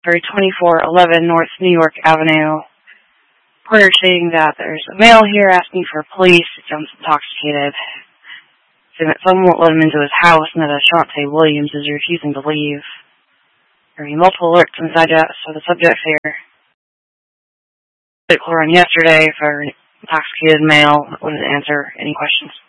for 2411 North New York Avenue. Reporter stating that there's a male here asking for police. He sounds intoxicated. Saying that someone won't let him into his house and that Ashante Williams is refusing to leave. There are multiple alerts inside so the subject's here. They called on yesterday for an intoxicated male that wouldn't answer any questions.